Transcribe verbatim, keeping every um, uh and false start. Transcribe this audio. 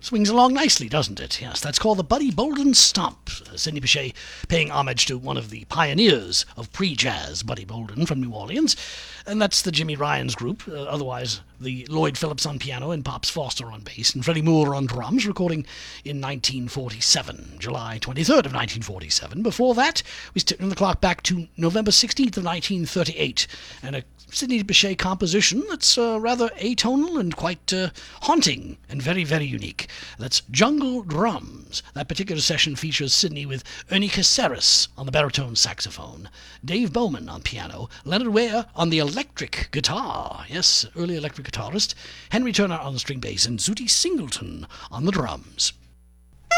Swings along nicely, doesn't it? Yes, that's called the Buddy Bolden Stomp. Uh, Sidney Bechet paying homage to one of the pioneers of pre-jazz, Buddy Bolden from New Orleans. And that's the Jimmy Ryan's group, uh, otherwise the Lloyd Phillips on piano and Pops Foster on bass and Freddie Moore on drums, recording in nineteen forty-seven, July twenty-third of nineteen forty-seven. Before that, we turn the clock back to November sixteenth of nineteen thirty-eight, and a Sidney Bechet composition that's uh, rather atonal and quite uh, haunting and very, very unique. That's Jungle Drums. That particular session features Sidney with Ernie Caceres on the baritone saxophone, Dave Bowman on piano, Leonard Ware on the electric guitar, yes, early electric guitarist, Henry Turner on the string bass, and Zooty Singleton on the drums.